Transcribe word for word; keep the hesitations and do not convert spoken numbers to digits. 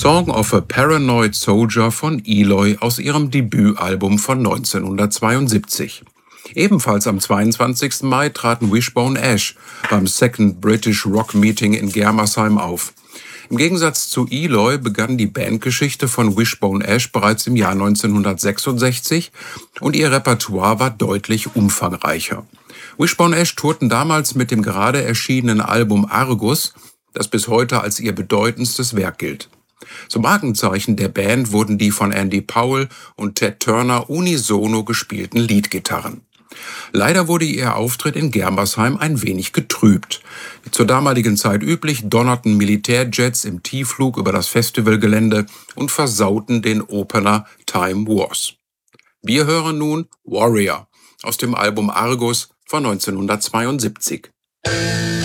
Song of a Paranoid Soldier von Eloy aus ihrem Debütalbum von neunzehnhundertzweiundsiebzig. Ebenfalls am zweiundzwanzigsten Mai traten Wishbone Ash beim Second British Rock Meeting in Germersheim auf. Im Gegensatz zu Eloy begann die Bandgeschichte von Wishbone Ash bereits im Jahr neunzehnhundertsechsundsechzig und ihr Repertoire war deutlich umfangreicher. Wishbone Ash tourten damals mit dem gerade erschienenen Album Argus, das bis heute als ihr bedeutendstes Werk gilt. Zum Markenzeichen der Band wurden die von Andy Powell und Ted Turner unisono gespielten Leadgitarren. Leider wurde ihr Auftritt in Germersheim ein wenig getrübt. Wie zur damaligen Zeit üblich, donnerten Militärjets im Tiefflug über das Festivalgelände und versauten den Opener Time Wars. Wir hören nun Warrior aus dem Album Argus von neunzehnhundertzweiundsiebzig.